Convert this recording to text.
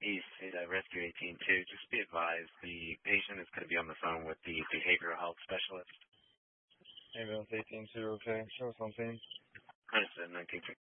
East Rescue 182. Just be advised, the patient is going to be on the phone with the behavioral health specialist. Ambulance 182, okay. Show something. Understood, 19.